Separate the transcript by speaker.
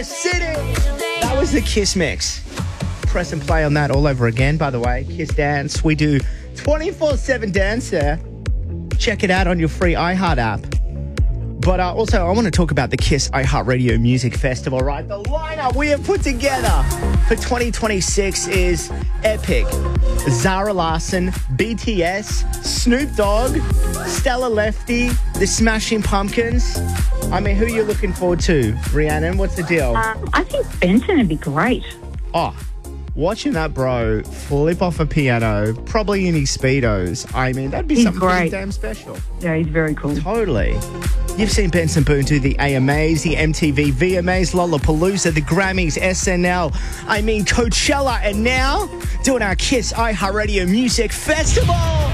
Speaker 1: City. That was the Kiss Mix. Press and play on that all over again, by the way. Kiss Dance. We do 24/7 dance there. Check it out on your free iHeart app. But also, I want to talk about the Kiss iHeartRadio Music Festival, right? The lineup we have put together for 2026 is epic. Zara Larsson, BTS, Snoop Dogg, Stella Lefty, the Smashing Pumpkins. I mean, who are you looking forward to, Rhiannon? What's the deal?
Speaker 2: I think Benson would be great.
Speaker 1: Oh, watching that bro flip off a piano, probably in his Speedos. I mean, that'd be
Speaker 2: He's
Speaker 1: something
Speaker 2: great.
Speaker 1: pretty damn special.
Speaker 2: Yeah, he's very cool.
Speaker 1: Totally. You've seen Benson Boone do the AMAs, the MTV VMAs, Lollapalooza, the Grammys, SNL, I mean Coachella, and now doing our Kiss iHeartRadio Music Festival.